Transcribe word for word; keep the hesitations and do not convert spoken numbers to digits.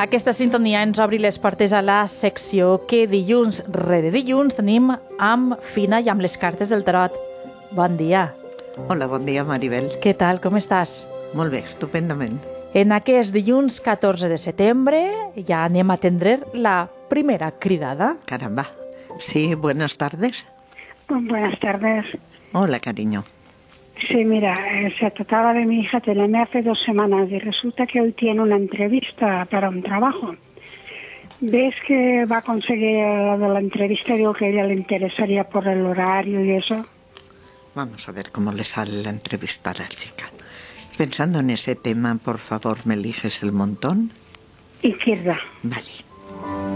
Aquesta sintonia ens obri les portes a la secció que dilluns rere dilluns tenim amb Fina i amb les cartes del tarot. Bon dia. Hola, bon dia, Maribel. Què tal, com estàs? Molt bé, estupendament. En aquest dilluns catorze de setembre ja anem a atendre la primera cridada. Caramba. Sí, buenas tardes. Buenas tardes. Hola, cariño. Sí, mira, eh, se trataba de mi hija, te llamé hace dos semanas y resulta que hoy tiene una entrevista para un trabajo. ¿Ves que va a conseguir lo de la entrevista? Digo que a ella le interesaría por el horario y eso. Vamos a ver cómo le sale la entrevista a la chica. Pensando en ese tema, por favor, ¿me eliges el montón? Izquierda. Vale.